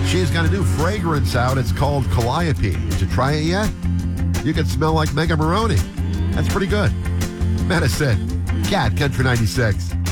She's got a new fragrance out. It's called Calliope. Did you try it yet? You can smell like Mega Maroney. That's pretty good. Medicine. Cat Country 96.